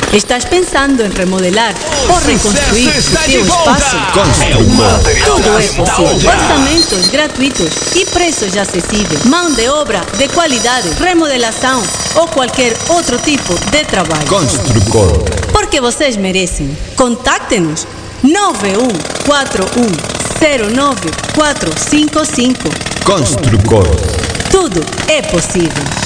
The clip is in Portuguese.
Estás pensando em remodelar ou reconstruir o teu espaço? Tudo é possível. Orçamentos gratuitos e preços acessíveis. Mão de obra de qualidade, remodelação ou qualquer outro tipo de trabalho. Construcor. Porque vocês merecem. Contacte-nos 9141094555. Construcor. Tudo é possível.